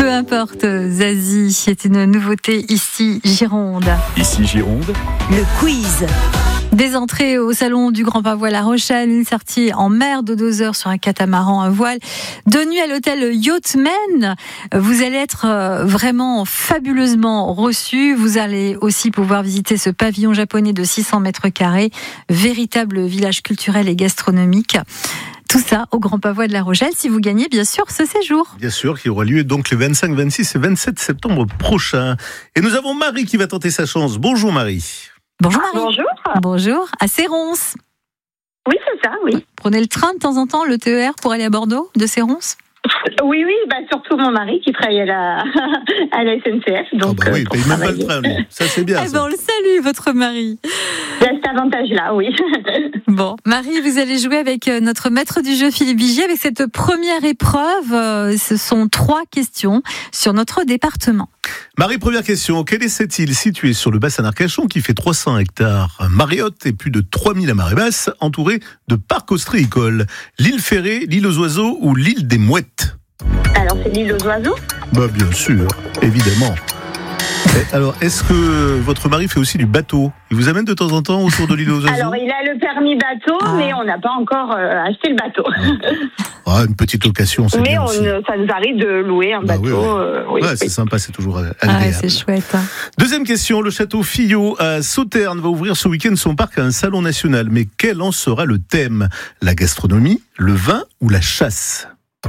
Peu importe, Zazie, c'est une nouveauté ici, Gironde. Ici Gironde, le quiz. Des entrées au salon du Grand Pavois La Rochelle, une sortie en mer de 2 heures sur un catamaran à voile, 2 nuits à l'hôtel Yachtman. Vous allez être vraiment fabuleusement reçus. Vous allez aussi pouvoir visiter ce pavillon japonais de 600 mètres carrés, véritable village culturel et gastronomique. Tout ça au Grand Pavois de La Rochelle, si vous gagnez bien sûr ce séjour. bien sûr, qui aura lieu donc les 25, 26 et 27 septembre prochains. Et nous avons Marie qui va tenter sa chance. Bonjour Marie. Bonjour Marie. Bonjour. Bonjour, à Séronce. Oui, c'est ça, oui. Prenez le train de temps en temps, le TER pour aller à Bordeaux, de Séronce. Oui, surtout mon mari qui travaille à la SNCF. Donc, oui, il paye même pas le train, lui. Ça, c'est bien. Eh ben, on le salue, votre mari. Il y a cet avantage-là, oui. Bon, Marie, vous allez jouer avec notre maître du jeu, Philippe Vigier, avec cette première épreuve. Ce sont 3 questions sur notre département. Marie, première question. Quelle est cette île située sur le bassin d'Arcachon qui fait 300 hectares maréotes et plus de 3000 à marée basse, entourée de parcs ostréicoles? L'île Ferrée, l'île aux oiseaux ou l'île des mouettes? Alors, c'est l'île aux oiseaux? Bien sûr, évidemment. Alors, est-ce que votre mari fait aussi du bateau? Il vous amène de temps en temps autour de l'île aux oiseaux? Alors, il a le permis bateau, mais on n'a pas encore acheté le bateau. Une petite location, c'est bien aussi. Mais ça nous arrive de louer un bateau. Oui. C'est sympa, c'est toujours agréable. C'est chouette. Deuxième question, le château Fillot à Sauternes va ouvrir ce week-end son parc à un salon national. Mais quel en sera le thème? La gastronomie, le vin ou la chasse?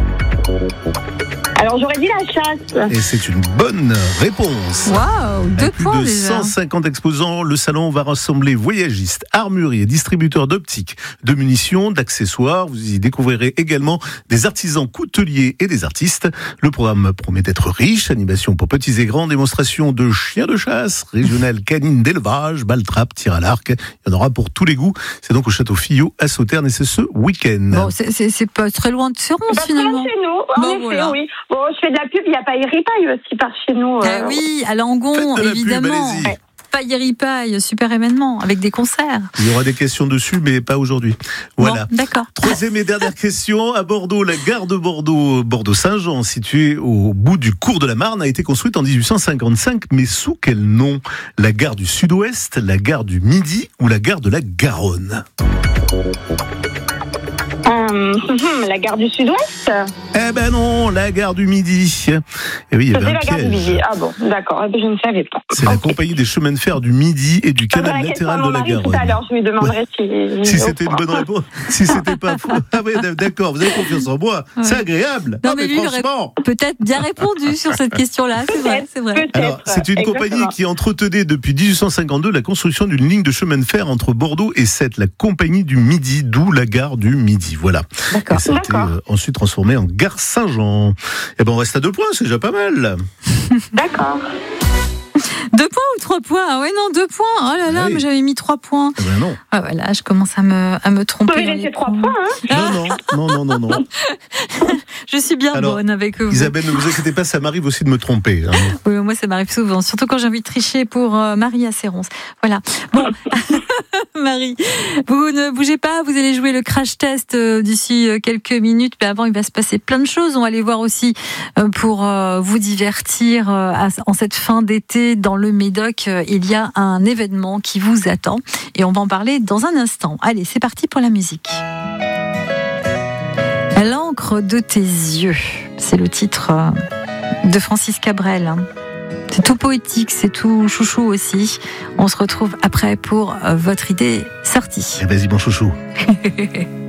Alors, j'aurais dit la chasse. Et c'est une bonne réponse. Waouh, 2 points Plus de déjà. 150 exposants, le salon va rassembler voyagistes, armuriers, distributeurs d'optiques, de munitions, d'accessoires. Vous y découvrirez également des artisans couteliers et des artistes. Le programme promet d'être riche, animation pour petits et grands, démonstration de chiens de chasse, régionale canine d'élevage, bal-trap, tir à l'arc. Il y en aura pour tous les goûts. C'est donc au château Fillot à Sauternes et c'est ce week-end. Bon, c'est pas très loin de Séronce finalement. Chez nous, en effet, voilà. oui. Bon, je fais de la pub, il n'y a pas Ripaille aussi par chez nous. Oui, à Langon, Faites de la évidemment. pub, allez-y. Paille, super événement, avec des concerts. Il y aura des questions dessus, mais pas aujourd'hui. Voilà. Bon, d'accord. Troisième et dernière question. À Bordeaux, la gare de Bordeaux, Bordeaux-Saint-Jean, située au bout du cours de la Marne, a été construite en 1855, mais sous quel nom? La gare du Sud-Ouest, la gare du Midi ou la gare de la Garonne? La gare du Sud-Ouest? Eh ben non, la gare du Midi. Et oui, il y avait un la gare du piège. Midi. Ah bon, d'accord, je ne savais pas. C'est la compagnie des chemins de fer du Midi et du canal latéral de la Garonne. Tout à l'heure, je lui demanderai si c'était une bonne réponse, si c'était pas faux. Ah oui, d'accord, vous avez confiance en moi. Ouais. C'est agréable. Non, mais lui, il aurait peut-être bien répondu sur cette question-là. C'est vrai. Alors, c'est une compagnie qui entretenait depuis 1852 la construction d'une ligne de chemin de fer entre Bordeaux et Sète, la compagnie du Midi, d'où la gare du Midi. Voilà. D'accord. Et ça a été ensuite transformé en gare Saint-Jean. Et ben on reste à 2 points, c'est déjà pas mal. D'accord. 2 points ou 3 points? Ah ouais, non, 2 points. Oh là là, mais j'avais mis 3 points. Eh ben non. Ah voilà, je commence à me tromper. Vous pouvez laisser 3 points, hein? Non. Je suis bien bonne avec vous. Isabelle, ne vous inquiétez pas, ça m'arrive aussi de me tromper. Hein. Oui, moi ça m'arrive souvent, surtout quand j'ai envie de tricher pour Marie à Séronce. Voilà. Bon, Marie, vous ne bougez pas, vous allez jouer le crash test d'ici quelques minutes, mais avant il va se passer plein de choses. On va aller voir aussi pour vous divertir en cette fin d'été dans le Médoc. Il y a un événement qui vous attend et on va en parler dans un instant. Allez, c'est parti pour la musique. L'encre de tes yeux, c'est le titre de Francis Cabrel. C'est tout poétique, c'est tout chouchou aussi. On se retrouve après pour votre idée sortie. Vas-y, mon chouchou.